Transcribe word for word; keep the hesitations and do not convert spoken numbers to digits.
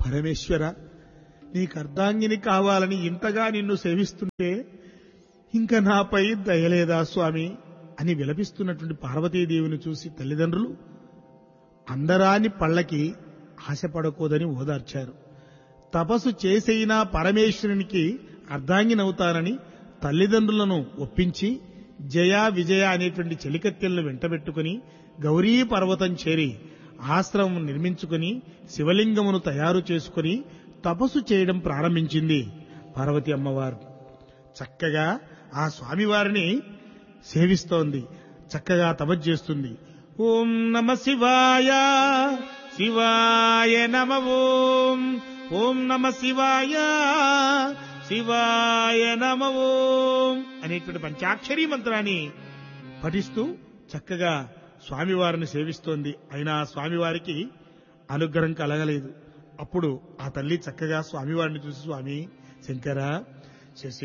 పరమేశ్వర, నీకు అర్ధాంగిని కావాలని ఇంతగా నిన్ను సేవిస్తుంటే ఇంకా నాపై దయలేదా స్వామి అని విలపిస్తున్నటువంటి పార్వతీదేవిని చూసి తల్లిదండ్రులు అందరాని పళ్ళకి ఆశపడకూడదని ఓదార్చారు. తపస్సు చేసైనా పరమేశ్వరునికి అర్ధాంగినవుతానని తల్లిదండ్రులను ఒప్పించి జయ విజయ అనేటువంటి చెలికత్తెలను వెంటబెట్టుకుని గౌరీ పర్వతం చేరి ఆశ్రమం నిర్మించుకుని శివలింగమును తయారు చేసుకుని తపస్సు చేయడం ప్రారంభించింది పార్వతి అమ్మవారు. చక్కగా ఆ స్వామివారిని సేవిస్తోంది, చక్కగా తపస్సు చేస్తుంది. ఓం నమ శివాయ, శివాయ నమ ఓం, ఓం నమ శివాయ, శివాయ నమ ఓం అనేటువంటి పంచాక్షరీ మంత్రాన్ని పఠిస్తూ చక్కగా స్వామివారిని సేవిస్తోంది. అయినా స్వామివారికి అనుగ్రహం కలగలేదు. అప్పుడు ఆ తల్లి చక్కగా స్వామివారిని చూసి, స్వామి శంకర,